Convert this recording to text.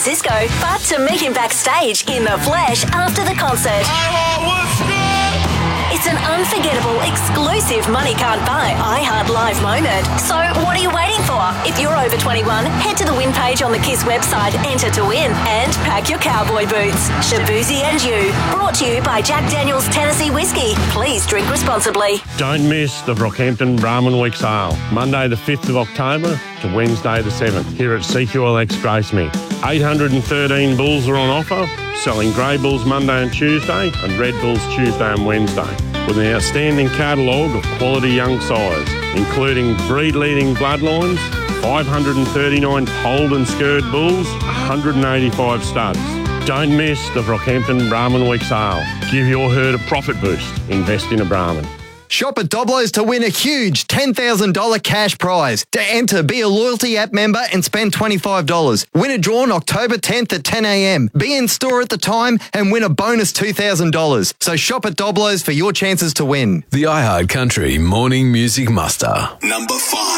Francisco, but to meet him backstage in the flesh after the concert. It's an unforgettable, exclusive money can't buy iHeart Live moment. So what are you waiting for? If you're over 21, head to the win page on the KISS website, enter to win, and pack your cowboy boots. Shabuzi and You, brought to you by Jack Daniel's Tennessee Whiskey. Please drink responsibly. Don't miss the Brockhampton Brahman Week sale, Monday the 5th of October to Wednesday the 7th, here at CQLX Gracemead. 813 bulls are on offer, selling grey bulls Monday and Tuesday and red bulls Tuesday and Wednesday, with an outstanding catalogue of quality young sires, including breed-leading bloodlines, 539 polled and scurred bulls, 185 studs. Don't miss the Brockhampton Brahman Week sale. Give your herd a profit boost. Invest in a Brahman. Shop at Doblo's to win a huge $10,000 cash prize. To enter, be a loyalty app member and spend $25. Winner drawn October 10th at 10 a.m. Be in store at the time and win a bonus $2,000. So shop at Doblo's for your chances to win. The iHeart Country Morning Music Muster. Number 5.